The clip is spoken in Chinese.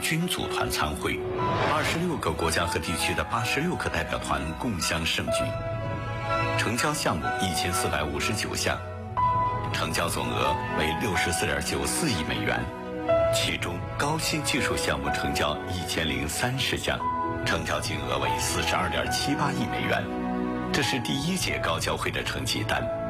均组团参会，26个国家和地区的86个代表团共襄盛举，成交项目1459项，成交总额为64.94亿美元，其中高新技术项目成交1030项，成交金额为42.78亿美元，这是第1届高交会的成绩单。